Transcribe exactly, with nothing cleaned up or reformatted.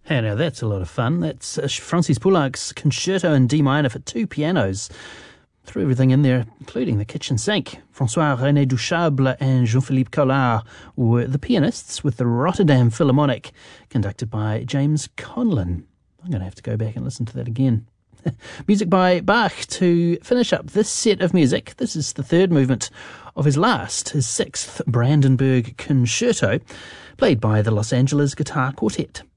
Hey, now that's a lot of fun. That's uh, Francis Poulenc's Concerto in D minor for two pianos. Threw everything in there, including the kitchen sink. François-René Duchable and Jean-Philippe Collard were the pianists, with the Rotterdam Philharmonic, conducted by James Conlon. I'm going to have to go back and listen to that again. Music by Bach to finish up this set of music. This is the third movement of his last, his sixth Brandenburg Concerto, played by the Los Angeles Guitar Quartet.